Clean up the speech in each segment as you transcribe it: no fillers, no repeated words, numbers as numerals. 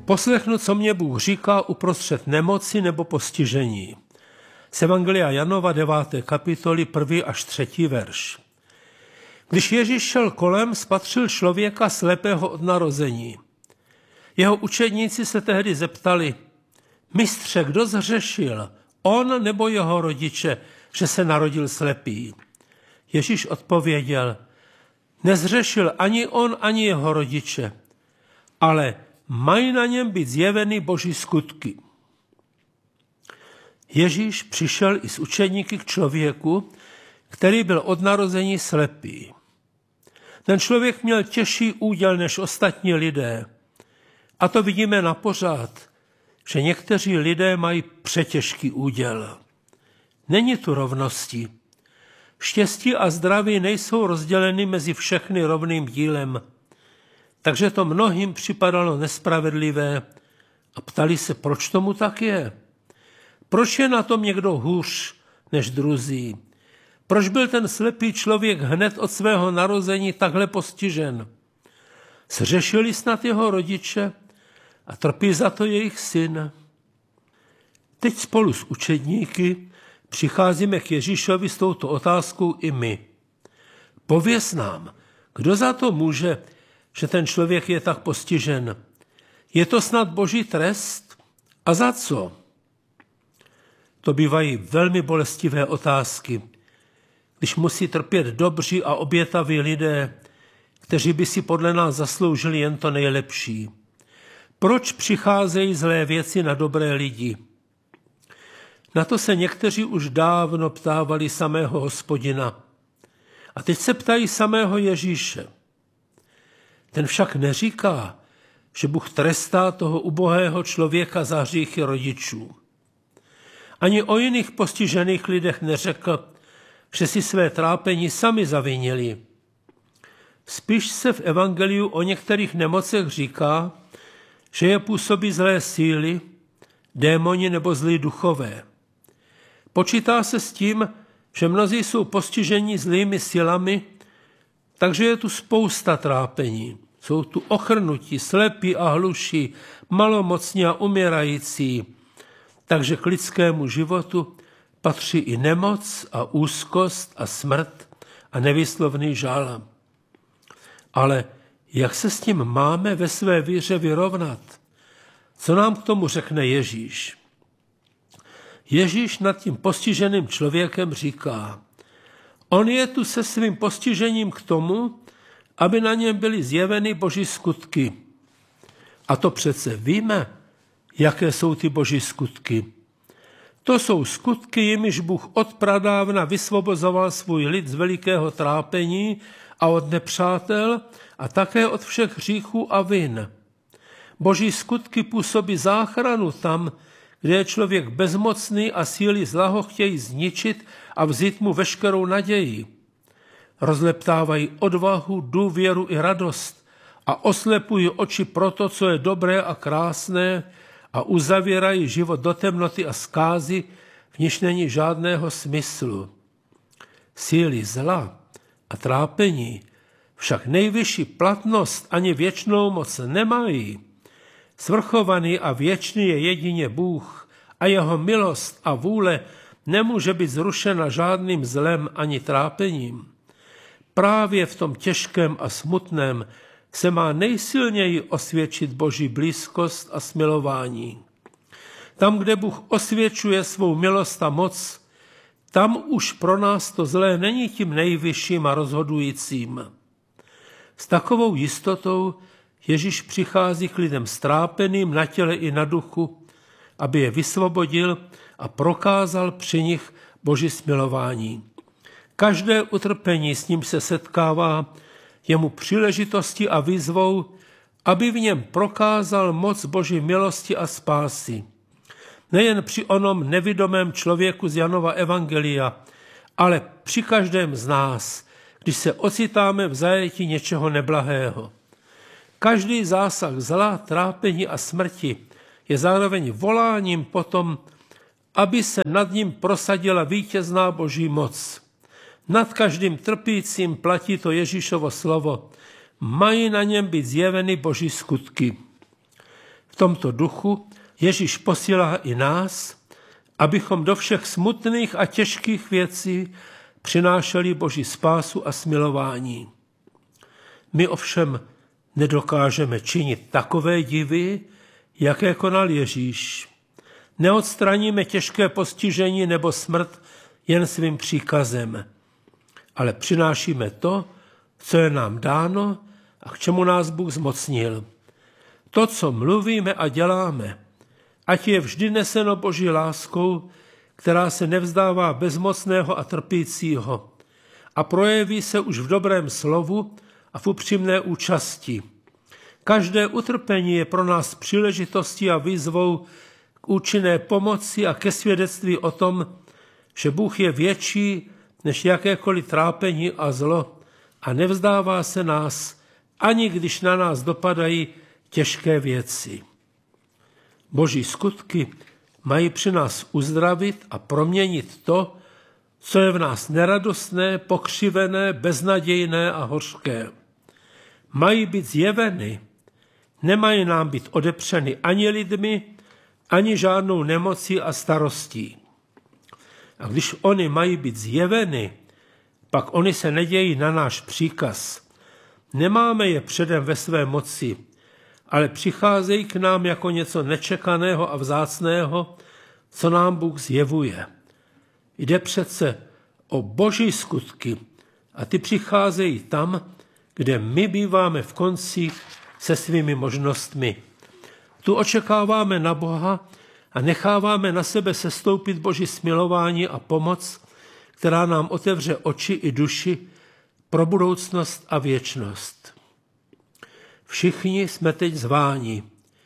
Poslechnu, co mě Bůh říká uprostřed nemoci nebo postižení. Z Evangelia Janova 9. kapitoly 1. až 3. verš. Když Ježíš šel kolem, spatřil člověka slepého od narození. Jeho učedníci se tehdy zeptali: Mistře, kdo zhřešil, on nebo jeho rodiče, že se narodil slepý? Ježíš odpověděl: Nezhřešil ani on, ani jeho rodiče, ale mají na něm být zjeveny Boží skutky. Ježíš přišel i s učedníky k člověku, který byl od narození slepý. Ten člověk měl těžší úděl než ostatní lidé. A to vidíme na pořád, že někteří lidé mají přetěžký úděl. Není tu rovnosti. Štěstí a zdraví nejsou rozděleny mezi všechny rovným dílem. Takže to mnohým připadalo nespravedlivé a ptali se, proč tomu tak je. Proč je na tom někdo hůř než druzí? Proč byl ten slepý člověk hned od svého narození takhle postižen? Zřešili snad jeho rodiče a trpí za to jejich syn? Teď spolu s učedníky přicházíme k Ježíšovi s touto otázkou i my. Pověz nám, kdo za to může, že ten člověk je tak postižen? Je to snad Boží trest? A za co? To bývají velmi bolestivé otázky, když musí trpět dobří a obětaví lidé, kteří by si podle nás zasloužili jen to nejlepší. Proč přicházejí zlé věci na dobré lidi? Na to se někteří už dávno ptávali samého Hospodina. A teď se ptají samého Ježíše. Ten však neříká, že Bůh trestá toho ubohého člověka za hříchy rodičů. Ani o jiných postižených lidech neřekl, že si své trápení sami zavinili. Spíš se v evangeliu o některých nemocech říká, že je působí zlé síly, démoni nebo zlí duchové. Počítá se s tím, že mnozí jsou postiženi zlými silami, takže je tu spousta trápení. Jsou tu ochrnutí, slepí a hluší, malomocní a umírající. Takže k lidskému životu patří i nemoc a úzkost a smrt a nevyslovný žál. Ale jak se s tím máme ve své víře vyrovnat? Co nám k tomu řekne Ježíš? Ježíš nad tím postiženým člověkem říká: On je tu se svým postižením k tomu, aby na něm byly zjeveny Boží skutky. A to přece víme, jaké jsou ty Boží skutky. To jsou skutky, jimiž Bůh od pradávna vysvobozoval svůj lid z velikého trápení a od nepřátel a také od všech hříchů a vin. Boží skutky působí záchranu tam, kde je člověk bezmocný a síly zla ho chtějí zničit a vzít mu veškerou naději. Rozleptávají odvahu, důvěru i radost a oslepují oči pro to, co je dobré a krásné, a uzavírají život do temnoty a zkázy, v níž není žádného smyslu. Síly zla a trápení však nejvyšší platnost ani věčnou moc nemají. Svrchovaný a věčný je jedině Bůh a jeho milost a vůle nemůže být zrušena žádným zlem ani trápením. Právě v tom těžkém a smutném se má nejsilněji osvědčit Boží blízkost a smilování. Tam, kde Bůh osvědčuje svou milost a moc, tam už pro nás to zlé není tím nejvyšším a rozhodujícím. S takovou jistotou Ježíš přichází k lidem strápeným na těle i na duchu, aby je vysvobodil a prokázal při nich Boží smilování. Každé utrpení, s ním se setkává, je mu příležitostí a výzvou, aby v něm prokázal moc Boží milosti a spásy. Nejen při onom nevidomém člověku z Janova evangelia, ale při každém z nás, když se ocitáme v zajetí něčeho neblahého. Každý zásah zla, trápení a smrti je zároveň voláním potom, aby se nad ním prosadila vítězná Boží moc. Nad každým trpícím platí to Ježíšovo slovo. Mají na něm být zjeveny Boží skutky. V tomto duchu Ježíš posílá i nás, abychom do všech smutných a těžkých věcí přinášeli Boží spásu a smilování. My ovšem nedokážeme činit takové divy, jaké konal Ježíš. Neodstraníme těžké postižení nebo smrt jen svým příkazem, ale přinášíme to, co je nám dáno a k čemu nás Bůh zmocnil. To, co mluvíme a děláme, ať je vždy neseno Boží láskou, která se nevzdává bezmocného a trpícího a projeví se už v dobrém slovu a v upřímné účasti. Každé utrpení je pro nás příležitostí a výzvou k účinné pomoci a ke svědectví o tom, že Bůh je větší než jakékoliv trápení a zlo a nevzdává se nás, ani když na nás dopadají těžké věci. Boží skutky mají při nás uzdravit a proměnit to, co je v nás neradostné, pokřivené, beznadějné a hořké. Mají být zjeveny, nemají nám být odepřeny ani lidmi, ani žádnou nemocí a starostí. A když oni mají být zjeveny, pak oni se nedějí na náš příkaz. Nemáme je předem ve své moci, ale přicházejí k nám jako něco nečekaného a vzácného, co nám Bůh zjevuje. Jde přece o Boží skutky a ty přicházejí tam, kde my býváme v koncích se svými možnostmi. Tu očekáváme na Boha a necháváme na sebe sestoupit Boží smilování a pomoc, která nám otevře oči i duši pro budoucnost a věčnost. Všichni jsme teď zváni.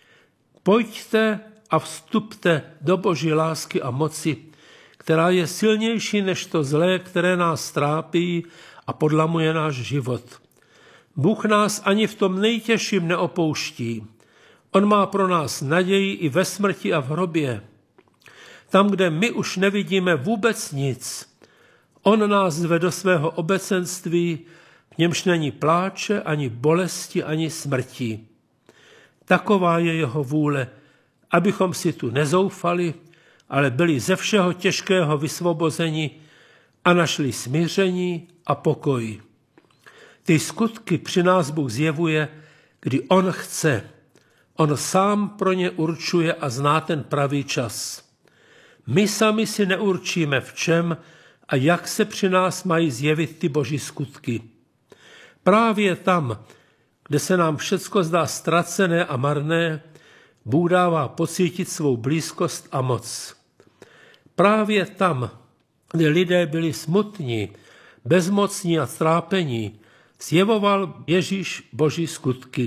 Pojďte a vstupte do Boží lásky a moci, která je silnější než to zlé, které nás trápí a podlamuje náš život. Bůh nás ani v tom nejtěžším neopouští. On má pro nás naději i ve smrti a v hrobě. Tam, kde my už nevidíme vůbec nic, on nás zve do svého obecenství, v němž není pláče, ani bolesti, ani smrti. Taková je jeho vůle, abychom si tu nezoufali, ale byli ze všeho těžkého vysvobozeni a našli smíření a pokoj. Ty skutky při nás Bůh zjevuje, kdy on chce. On sám pro ně určuje a zná ten pravý čas. My sami si neurčíme, v čem a jak se při nás mají zjevit ty Boží skutky. Právě tam, kde se nám všecko zdá ztracené a marné, Bůh dává pocítit svou blízkost a moc. Právě tam, kde lidé byli smutní, bezmocní a trápení, zjevoval Ježíš Boží skutky.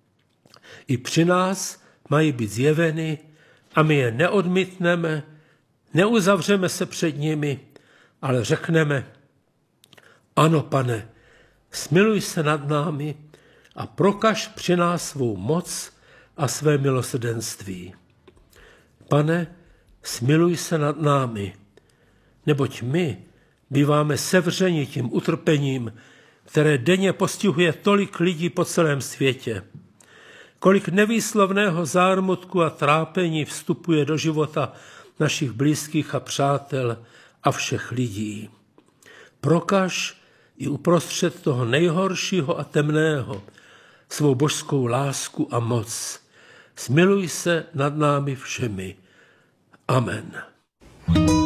I při nás mají být zjeveny a my je neodmítneme, neuzavřeme se před nimi, ale řekneme: ano, Pane, smiluj se nad námi a prokaž při nás svou moc a své milosrdenství. Pane, smiluj se nad námi, neboť my býváme sevřeni tím utrpením, které denně postihuje tolik lidí po celém světě. Kolik nevýslovného zármutku a trápení vstupuje do života našich blízkých a přátel a všech lidí. Prokaž i uprostřed toho nejhoršího a temného svou božskou lásku a moc. Smiluj se nad námi všemi. Amen.